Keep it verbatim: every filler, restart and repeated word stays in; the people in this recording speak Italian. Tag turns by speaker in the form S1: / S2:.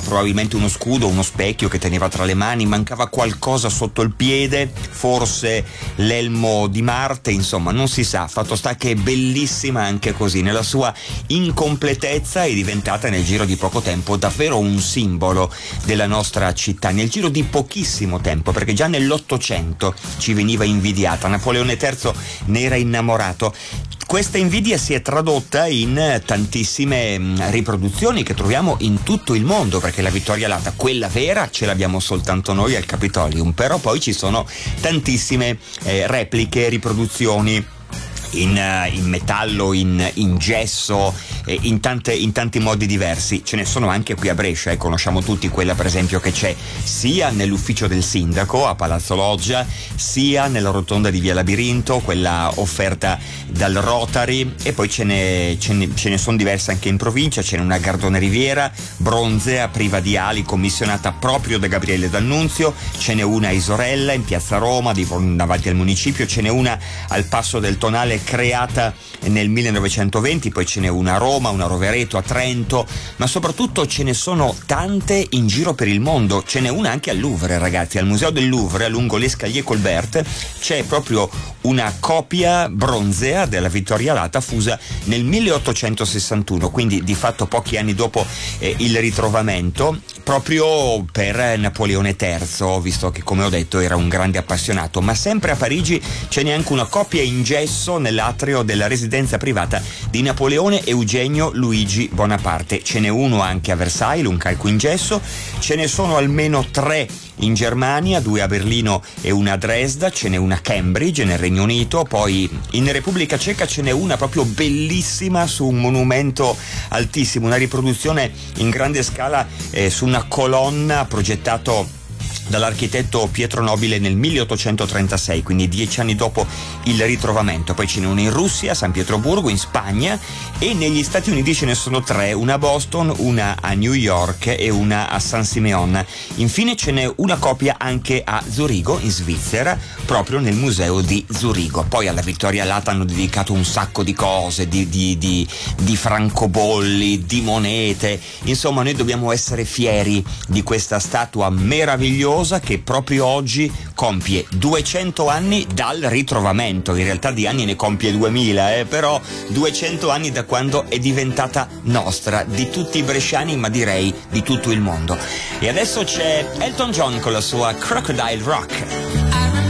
S1: probabilmente uno scudo, uno specchio che teneva tra le mani, mancava qualcosa sotto il piede, forse l'elmo di Marte, insomma non si sa. Fatto sta che è bellissima anche così, nella sua incompletezza è diventata nel giro di poco tempo davvero un simbolo della nostra città, nel giro di pochissimo tempo, perché già nell'Ottocento ci veniva invidiata, Napoleone terzo ne era innamorato. Questa invidia si è tradotta in tantissime riproduzioni che troviamo in tutto il mondo, perché la Vittoria Alata, quella vera, ce l'abbiamo soltanto noi al Capitolium, però poi ci sono tantissime eh, repliche, riproduzioni in, in metallo, in, in gesso, eh, in, tante, in tanti modi diversi. Ce ne sono anche qui a Brescia, eh. Conosciamo tutti quella per esempio che c'è sia nell'ufficio del sindaco a Palazzo Loggia, sia nella rotonda di Via Labirinto, quella offerta dal Rotary, e poi ce ne, ce ne, ce ne sono diverse anche in provincia. Ce n'è una a Gardone Riviera, bronzea, priva di ali, commissionata proprio da Gabriele D'Annunzio, ce n'è una a Isorella in piazza Roma di, davanti al municipio, ce n'è una al Passo del Tonale creata nel millenovecentoventi, poi ce n'è una a Roma, una a Rovereto, a Trento, ma soprattutto ce ne sono tante in giro per il mondo. Ce n'è una anche al Louvre, ragazzi, al Museo del Louvre, lungo l'Escalier Colbert, c'è proprio una copia bronzea della Vittoria Alata fusa nel milleottocentosessantuno, quindi di fatto pochi anni dopo eh, il ritrovamento, proprio per Napoleone terzo, visto che, come ho detto, era un grande appassionato. Ma sempre a Parigi ce n'è anche una copia in gesso nell'atrio della residenza privata di Napoleone Eugenio Luigi Bonaparte. Ce n'è uno anche a Versailles, un calco in gesso. Ce ne sono almeno tre in Germania, due a Berlino e una a Dresda. Ce n'è una a Cambridge nel Regno Unito. Poi in Repubblica Ceca ce n'è una proprio bellissima su un monumento altissimo, una riproduzione in grande scala eh, su una colonna progettato dall'architetto Pietro Nobile nel milleottocentotrentasei, quindi dieci anni dopo il ritrovamento. Poi ce n'è una in Russia, a San Pietroburgo, in Spagna, e negli Stati Uniti ce ne sono tre, una a Boston, una a New York e una a San Simeon. Infine ce n'è una copia anche a Zurigo, in Svizzera, proprio nel museo di Zurigo. Poi alla Vittoria Alata hanno dedicato un sacco di cose, di, di, di, di francobolli, di monete. Insomma, noi dobbiamo essere fieri di questa statua meravigliosa che proprio oggi compie duecento anni dal ritrovamento. In realtà di anni ne compie duemila, eh, però duecento anni da quando è diventata nostra, di tutti i bresciani, ma direi di tutto il mondo. E adesso c'è Elton John con la sua Crocodile Rock.